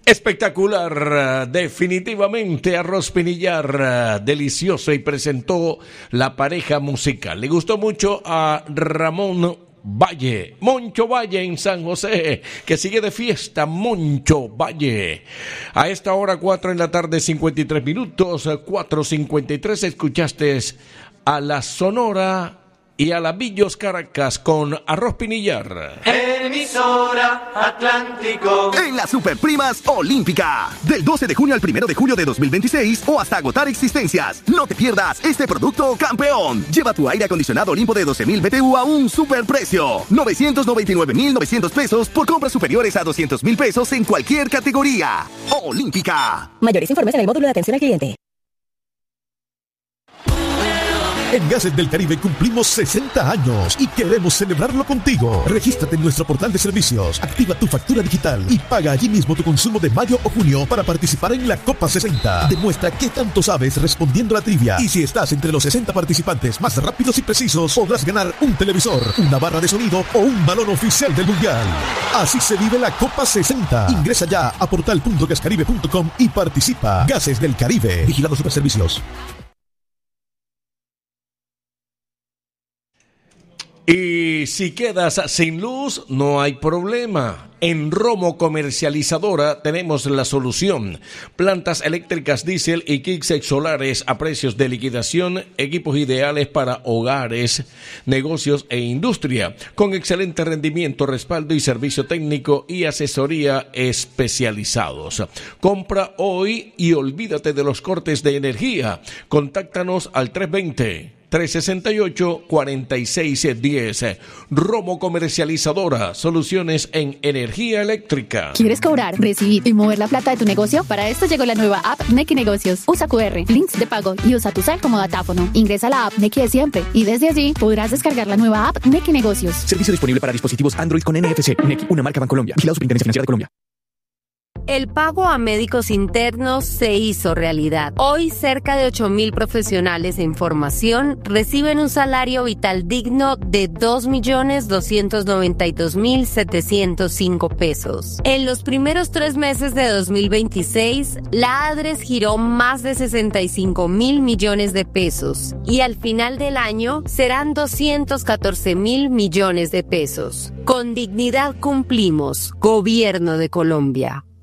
Espectacular, definitivamente Arroz Pinillar, delicioso, y presentó la pareja musical. Le gustó mucho a Ramón Valle, Moncho Valle en San José, que sigue de fiesta, Moncho Valle. A esta hora, 4 de la tarde, 53 minutos, 4:53, escuchaste a la Sonora y a la Villos Caracas con Arroz Pinillar. Emisora Atlántico. En las Superprimas Olímpica. Del 12 de junio al 1 de julio de 2026 o hasta agotar existencias. No te pierdas este producto campeón. Lleva tu aire acondicionado Olimpo de 12,000 BTU a un superprecio. 999,900 pesos por compras superiores a 200,000 pesos en cualquier categoría. Olímpica. Mayores informes en el módulo de atención al cliente. En Gases del Caribe cumplimos 60 años y queremos celebrarlo contigo. Regístrate en nuestro portal de servicios, activa tu factura digital y paga allí mismo tu consumo de mayo o junio para participar en la Copa 60. Demuestra qué tanto sabes respondiendo a la trivia. Y si estás entre los 60 participantes más rápidos y precisos, podrás ganar un televisor, una barra de sonido o un balón oficial del Mundial. Así se vive la Copa 60. Ingresa ya a portal.gascaribe.com y participa. Gases del Caribe. Vigilado Superservicios. Y si quedas sin luz, no hay problema. En Romo Comercializadora tenemos la solución. Plantas eléctricas diésel y kits solares a precios de liquidación, equipos ideales para hogares, negocios e industria, con excelente rendimiento, respaldo y servicio técnico y asesoría especializados. Compra hoy y olvídate de los cortes de energía. Contáctanos al 320-368-4610. Romo Comercializadora, soluciones en energía eléctrica. ¿Quieres cobrar, recibir y mover la plata de tu negocio? Para esto llegó la nueva app Nequi Negocios. Usa QR, links de pago y usa tu cel como datáfono. Ingresa a la app Nequi de siempre y desde allí podrás descargar la nueva app Nequi Negocios. Servicio disponible para dispositivos Android con NFC. Nequi, una marca Bancolombia. Vigilado Superintendencia Financiera de Colombia. El pago a médicos internos se hizo realidad. Hoy, cerca de 8,000 profesionales en formación reciben un salario vital digno de 2,292,705 pesos. En los primeros 3 meses de 2026, la ADRES giró más de 65,000 millones de pesos y al final del año serán 214,000 millones de pesos. Con dignidad cumplimos. Gobierno de Colombia.